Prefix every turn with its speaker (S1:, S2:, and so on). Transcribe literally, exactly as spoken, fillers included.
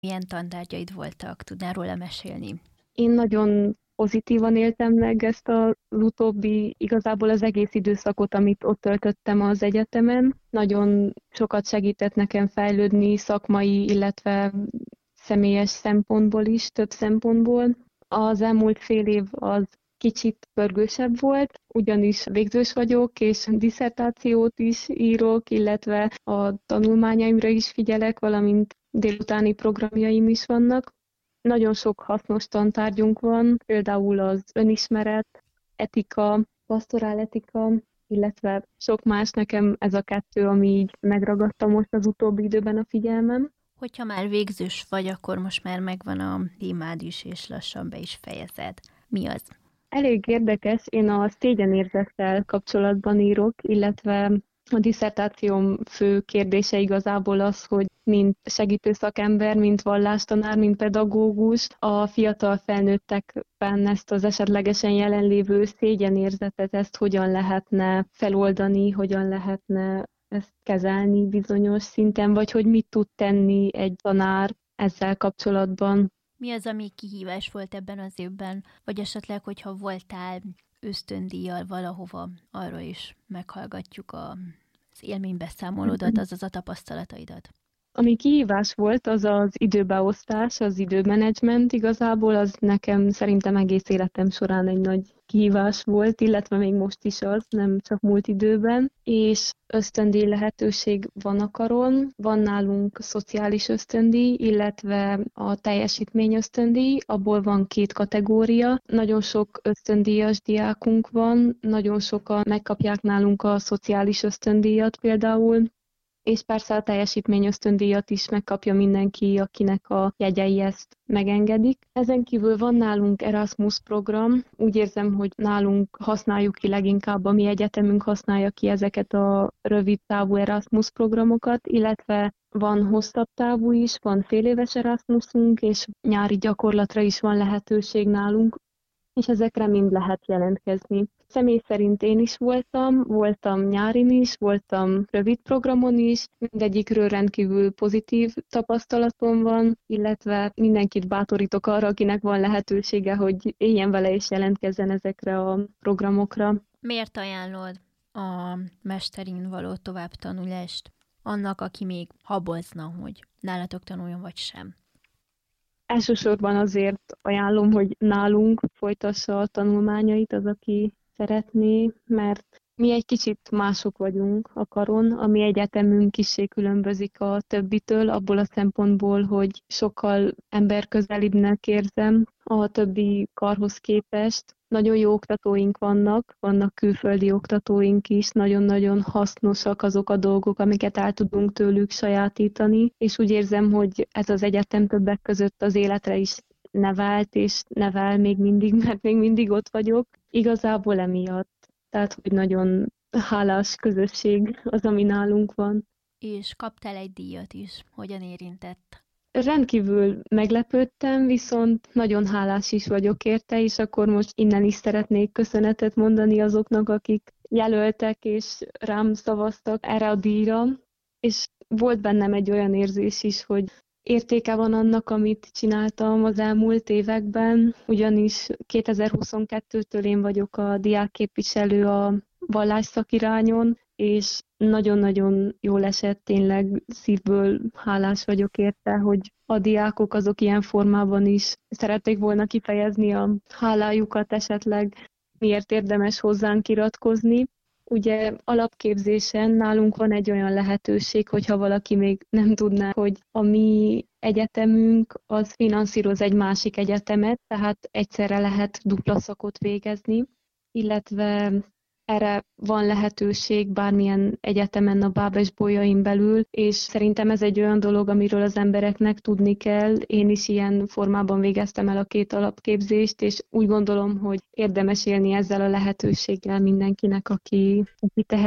S1: Milyen tantárgyaid voltak? Tudnál róla mesélni?
S2: Én nagyon pozitívan éltem meg ezt az utóbbi, igazából az egész időszakot, amit ott töltöttem az egyetemen. Nagyon sokat segített nekem fejlődni szakmai, illetve személyes szempontból is, több szempontból. Az elmúlt fél év az kicsit pörgősebb volt, ugyanis végzős vagyok, és disszertációt is írok, illetve a tanulmányaimra is figyelek, valamint délutáni programjaim is vannak. Nagyon sok hasznos tantárgyunk van, például az önismeret, etika, pastorál etika, illetve sok más. Nekem ez a kettő, ami így megragadta most az utóbbi időben a figyelmem.
S1: Hogyha már végzős vagy, akkor most már megvan a témád is, és lassan be is fejezed. Mi az?
S2: Elég érdekes, én a szégyenérzettel kapcsolatban írok, illetve a disszertációm fő kérdése igazából az, hogy mint segítő szakember, mint vallástanár, mint pedagógus, a fiatal felnőttekben ezt az esetlegesen jelenlévő szégyenérzetet, ezt hogyan lehetne feloldani, hogyan lehetne ezt kezelni bizonyos szinten, vagy hogy mit tud tenni egy tanár ezzel kapcsolatban.
S1: Mi az, ami kihívás volt ebben az évben? Vagy esetleg, hogyha voltál ösztöndíjjal valahova, arról is meghallgatjuk a, az élménybeszámolódat, azaz a tapasztalataidat.
S2: Ami kihívás volt, az az időbeosztás, az időmenedzsment igazából, az nekem szerintem egész életem során egy nagy kihívás volt, illetve még most is az, nem csak múlt időben, és ösztöndíj lehetőség van a karon, van nálunk szociális ösztöndíj, illetve a teljesítmény ösztöndíj, abból van két kategória, nagyon sok ösztöndíjas diákunk van, nagyon sokan megkapják nálunk a szociális ösztöndíjat például, és persze a teljesítmény ösztöndíjat is megkapja mindenki, akinek a jegyei ezt megengedik. Ezen kívül van nálunk Erasmus program. Úgy érzem, hogy nálunk használjuk ki leginkább, a mi egyetemünk használja ki ezeket a rövid távú Erasmus programokat, illetve van hosszabb távú is, van féléves Erasmusunk, és nyári gyakorlatra is van lehetőség nálunk, és ezekre mind lehet jelentkezni. Személy szerint én is voltam, voltam nyárin is, voltam rövid programon is, mindegyikről rendkívül pozitív tapasztalatom van, illetve mindenkit bátorítok arra, akinek van lehetősége, hogy éljen vele és jelentkezzen ezekre a programokra.
S1: Miért ajánlod a mesterin való továbbtanulást annak, aki még habozna, hogy nálatok tanuljon vagy sem?
S2: Elsősorban azért ajánlom, hogy nálunk folytassa a tanulmányait az, aki szeretné, mert mi egy kicsit mások vagyunk a karon, a mi egyetemünk kissé különbözik a többitől, abból a szempontból, hogy sokkal emberközelibbnek érzem a többi karhoz képest. Nagyon jó oktatóink vannak, vannak külföldi oktatóink is, nagyon-nagyon hasznosak azok a dolgok, amiket el tudunk tőlük sajátítani, és úgy érzem, hogy ez az egyetem többek között az életre is nevelt, és nevel még mindig, mert még mindig ott vagyok. Igazából emiatt. Tehát, hogy nagyon hálás közösség az, ami nálunk van.
S1: És kaptál egy díjat is. Hogyan érintett?
S2: Rendkívül meglepődtem, viszont nagyon hálás is vagyok érte, és akkor most innen is szeretnék köszönetet mondani azoknak, akik jelöltek és rám szavaztak erre a díjra. És volt bennem egy olyan érzés is, hogy értéke van annak, amit csináltam az elmúlt években, ugyanis kétezer-huszonkettőtől én vagyok a diákképviselő a vallásszakirányon, és nagyon-nagyon jól esett, tényleg szívből hálás vagyok érte, hogy a diákok azok ilyen formában is szerették volna kifejezni a hálájukat esetleg, miért érdemes hozzánk iratkozni. Ugye alapképzésen nálunk van egy olyan lehetőség, hogyha valaki még nem tudná, hogy a mi egyetemünk az finanszíroz egy másik egyetemet, tehát egyszerre lehet dupla szakot végezni, illetve erre van lehetőség bármilyen egyetemen a Bábes-Bolyain belül, és szerintem ez egy olyan dolog, amiről az embereknek tudni kell. Én is ilyen formában végeztem el a két alapképzést, és úgy gondolom, hogy érdemes élni ezzel a lehetőséggel mindenkinek, aki, aki tehet.